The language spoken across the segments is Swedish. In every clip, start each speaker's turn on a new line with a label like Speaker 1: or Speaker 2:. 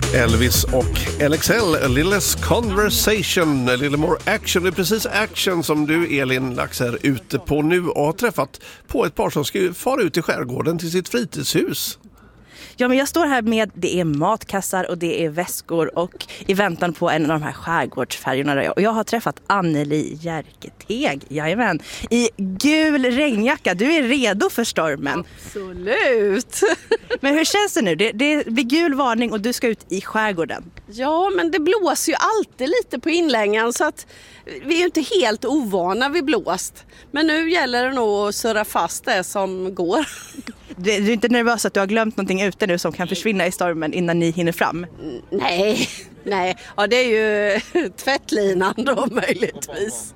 Speaker 1: Elvis och LXL, A Little Less Conversation, A Little More Action. Det är precis action som du, Elin Lax, är ute på nu och har träffat på ett par som ska fara ut i skärgården till sitt fritidshus.
Speaker 2: Ja, men jag står här med, det är matkassar och det är väskor och i väntan på en av de här skärgårdsfärjorna. Och jag har träffat Anneli Jerketeg, jajamän, i gul regnjacka. Du är redo för stormen.
Speaker 3: Absolut.
Speaker 2: Men hur känns det nu? Det blir gul varning och du ska ut i skärgården.
Speaker 3: Ja, men det blåser ju alltid lite på inlängan så att vi är ju inte helt ovana vid blåst. Men nu gäller det nog att surra fast det som går.
Speaker 2: Du är inte nervös att du har glömt någonting ute nu som kan försvinna i stormen innan ni hinner fram?
Speaker 3: Nej. Ja, det är ju tvättlinan då möjligtvis.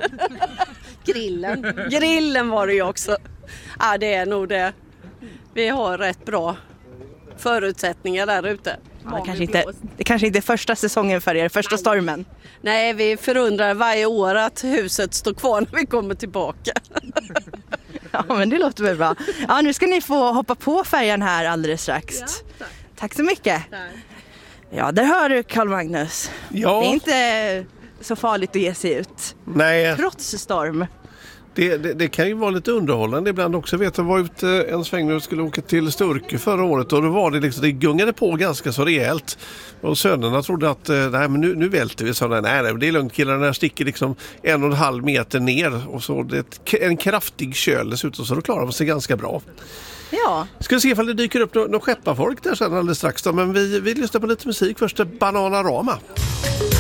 Speaker 3: Grillen var det ju också. Ja, det är nog det. Vi har rätt bra förutsättningar där ute.
Speaker 2: Ja, det kanske inte är första säsongen för er, första stormen.
Speaker 3: Nej, vi förundrar varje år att huset står kvar när vi kommer tillbaka.
Speaker 2: Ja, men det låter väl bra. Ja, nu ska ni få hoppa på färjan här alldeles strax. Ja, tack så mycket. Tack. Ja, där hör du, Carl Magnus.
Speaker 1: Ja.
Speaker 2: Det är inte så farligt att ge sig ut.
Speaker 1: Nej.
Speaker 2: Trots storm.
Speaker 1: Det kan ju vara lite underhållande ibland också. Jag var ute en sväng när jag skulle åka till Sturkö förra året och då var det liksom, det gungade på ganska så rejält. Och sönerna trodde att nej, men nu välter vi. Så nej, det är lugnt, killarna där sticker liksom 1,5 meter ner och så det är en kraftig köl dessutom, så då klarar de sig ganska bra.
Speaker 2: Ja.
Speaker 1: Ska se ifall det dyker upp någon skepparfolk där sen alldeles strax då, men vi lyssnar på lite musik först. Bananarama.